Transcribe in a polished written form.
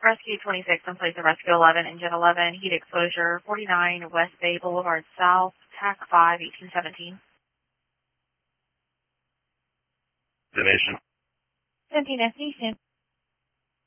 Rescue 26 on place of Rescue 11, Engine 11, heat exposure 49 West Bay Boulevard South, TAC 5, 1817. Destination. 17 destination.